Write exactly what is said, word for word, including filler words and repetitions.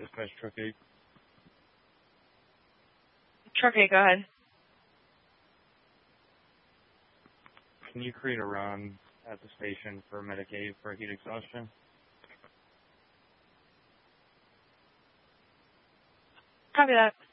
Dispatch Truck eight. Truck eight, go ahead. Can you create a run at the station for Medicaid for heat exhaustion? Copy that.